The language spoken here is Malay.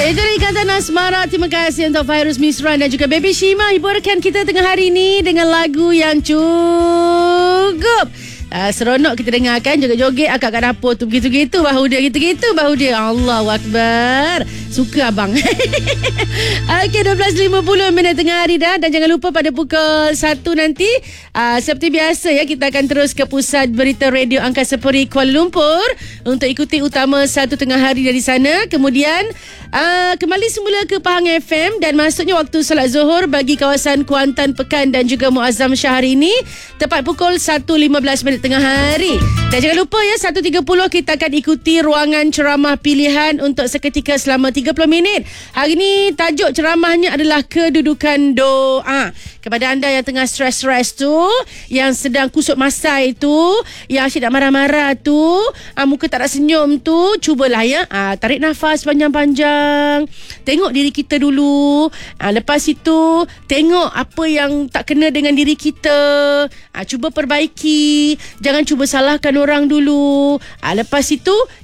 Itu ikatan asmara. Terima kasih untuk Fairuz Misran dan juga Baby Shima hiburkan kita tengah hari ini dengan lagu yang cukup seronok kita dengarkan. Joget-joget akak kat dapur tu, begitu-gitu bahu dia, gitu-gitu bahu dia. Allahu Akbar. Suka abang. Okey, 12.50 minit tengah hari dah. Dan jangan lupa pada pukul 1 nanti seperti biasa ya, kita akan terus ke pusat berita radio Angkasa Puri Kuala Lumpur untuk ikuti utama 1 tengah hari dari sana. Kemudian kembali semula ke Pahang FM dan masuknya waktu solat Zuhur bagi kawasan Kuantan, Pekan dan juga Muazzam Shah hari ini tepat pukul 1.15 minit tengah hari. Dan jangan lupa ya, 1.30 kita akan ikuti ruangan ceramah pilihan untuk seketika selama 30 minit. Hari ini tajuk ceramahnya adalah kedudukan doa. Kepada anda yang tengah stres-stres tu, yang sedang kusut masai tu, yang asyik nak marah-marah tu, muka tak nak senyum tu, cubalah ya, tarik nafas panjang-panjang. Tengok diri kita dulu. Lepas itu tengok apa yang tak kena dengan diri kita. Cuba perbaiki. Jangan cuba salahkan orang dulu. Lepas itu